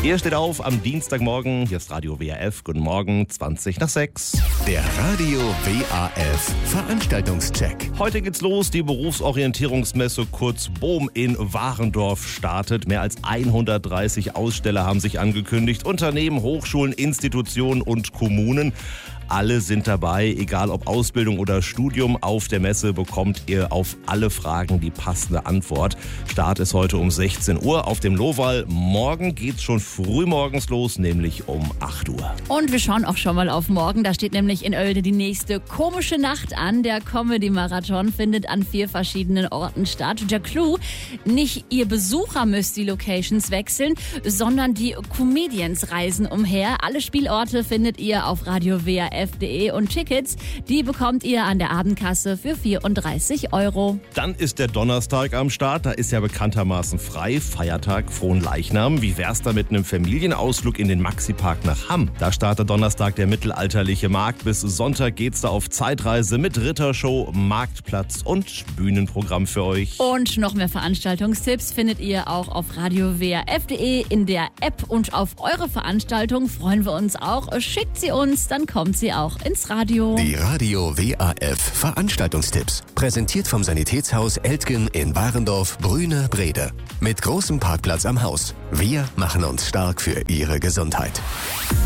Ihr steht auf am Dienstagmorgen. Hier ist Radio WRF. Guten Morgen, 20:06. Der Radio WRF Veranstaltungscheck. Heute geht's los. Die Berufsorientierungsmesse kurz BOM in Warendorf startet. Mehr als 130 Aussteller haben sich angekündigt. Unternehmen, Hochschulen, Institutionen und Kommunen. Alle sind dabei, egal ob Ausbildung oder Studium. Auf der Messe bekommt ihr auf alle Fragen die passende Antwort. Start ist heute um 16 Uhr auf dem Lohwall. Morgen geht's schon frühmorgens los, nämlich um 8 Uhr. Und wir schauen auch schon mal auf morgen. Da steht nämlich in Oelde die nächste komische Nacht an. Der Comedy-Marathon findet an 4 verschiedenen Orten statt. Der Clou, nicht ihr Besucher müsst die Locations wechseln, sondern die Comedians reisen umher. Alle Spielorte findet ihr auf Radio WRF. Und Tickets, die bekommt ihr an der Abendkasse für 34 €. Dann ist der Donnerstag am Start. Da ist ja bekanntermaßen frei. Feiertag, Fronleichnam. Wie wär's da mit einem Familienausflug in den Maxi-Park nach Hamm? Da startet Donnerstag der mittelalterliche Markt. Bis Sonntag geht's da auf Zeitreise mit Rittershow, Marktplatz und Bühnenprogramm für euch. Und noch mehr Veranstaltungstipps findet ihr auch auf radiowrf.de in der App. Und auf eure Veranstaltung freuen wir uns auch. Schickt sie uns, dann kommt sie auch ins Radio. Die Radio WRF Veranstaltungstipps. Präsentiert vom Sanitätshaus Eltgen in Warendorf, Brüne, Brede. Mit großem Parkplatz am Haus. Wir machen uns stark für Ihre Gesundheit.